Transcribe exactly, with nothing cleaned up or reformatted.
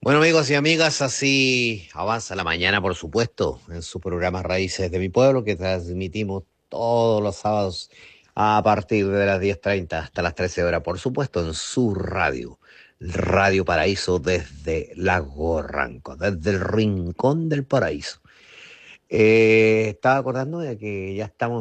Bueno, amigos y amigas, así avanza la mañana, por supuesto, en su programa Raíces de mi Pueblo, que transmitimos todos los sábados a partir de las diez treinta hasta las trece horas, por supuesto, en su radio, Radio Paraíso desde Lago Ranco, desde el Rincón del Paraíso. Eh, estaba acordando de que ya estamos